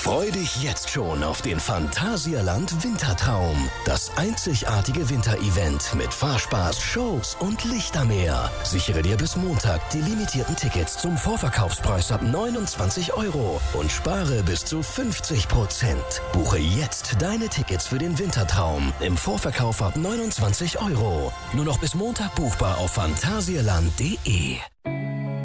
Freu dich jetzt schon auf den Phantasialand Wintertraum. Das einzigartige Winterevent mit Fahrspaß, Shows und Lichtermeer. Sichere dir bis Montag die limitierten Tickets zum Vorverkaufspreis ab 29 € und spare bis zu 50%. Buche jetzt deine Tickets für den Wintertraum im Vorverkauf ab 29 €. Nur noch bis Montag buchbar auf phantasialand.de.